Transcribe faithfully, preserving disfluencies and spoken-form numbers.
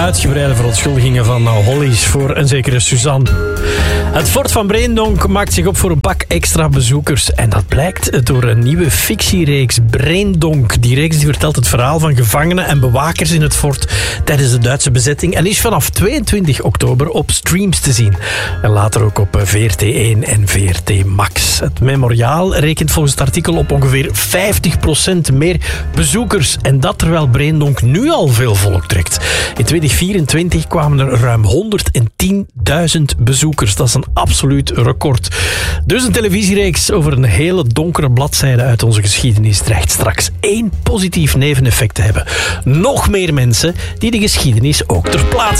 uitgebreide verontschuldigingen van Hollies voor een zekere Suzanne. Het fort van Breendonk maakt zich op voor een pak extra bezoekers. En dat blijkt door een nieuwe fictiereeks, Breendonk. Die reeks die vertelt het verhaal van gevangenen en bewakers in het fort tijdens de Duitse bezetting. En is vanaf tweeëntwintig oktober op streams te zien. En later ook op V R T één en V R T Max. Het Memoriaal rekent volgens het artikel op ongeveer vijftig procent meer bezoekers. En dat terwijl Breendonk nu al veel volk trekt. In twintig vierentwintig kwamen er ruim honderdtienduizend bezoekers. Dat is een absoluut record. Dus een televisiereeks over een hele donkere bladzijde uit onze geschiedenis dreigt straks één positief neveneffect te hebben. Nog meer mensen die de geschiedenis ook ter plaatse